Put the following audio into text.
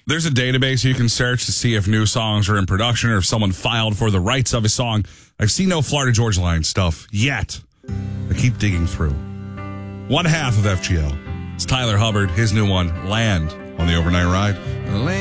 There's a database you can search to see if new songs are in production or if someone filed for the rights of a song. I've seen no Florida Georgia Line stuff yet. I keep digging through. One half of FGL. It's Tyler Hubbard, his new one, Land, on the Overnight Ride.